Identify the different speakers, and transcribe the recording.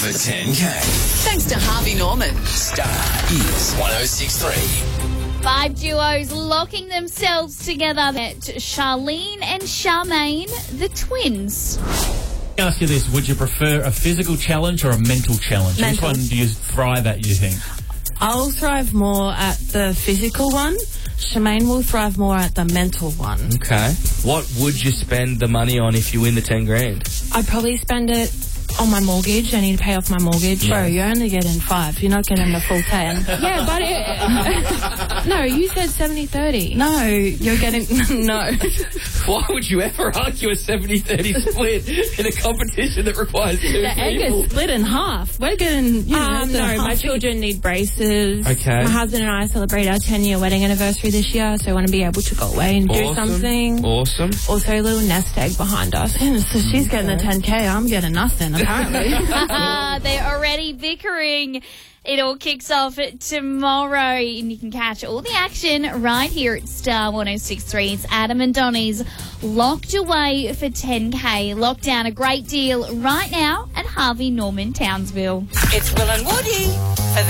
Speaker 1: for 10K.
Speaker 2: Thanks to Harvey Norman.
Speaker 1: Star is 106.3.
Speaker 3: 5 duos locking themselves together. Charlene and Charmaine, the twins.
Speaker 4: Let me ask you this. Would you prefer a physical challenge or a mental challenge?
Speaker 5: Mental.
Speaker 4: Which one do you thrive at, you think?
Speaker 5: I'll thrive more at the physical one. Charmaine will thrive more at the mental one.
Speaker 6: Okay. What would you spend the money on if you win the 10 grand?
Speaker 5: I'd probably spend it on my mortgage. I need to pay off my mortgage.
Speaker 6: Yeah.
Speaker 5: Bro, you're only getting 5. You're not getting the full 10. Yeah, but no, you said 70-30. No, you're getting... No.
Speaker 6: Why would you ever argue a 70-30 split in a competition that requires 2
Speaker 5: The egg
Speaker 6: people?
Speaker 5: is split in half. We're getting... No, my children need braces.
Speaker 6: Okay.
Speaker 5: My husband and I celebrate our 10-year wedding anniversary this year, so I want to be able to go away and do something.
Speaker 6: Awesome.
Speaker 5: Also, a little nest egg behind us. So she's getting the 10K. I'm getting nothing, apparently.
Speaker 3: They're already bickering. It all kicks off tomorrow, and you can catch all the action right here at Star 106.3. It's Adam and Donnie's Locked Away for 10K. Locked down a great deal right now at Harvey Norman Townsville.
Speaker 2: It's Will and Woody for the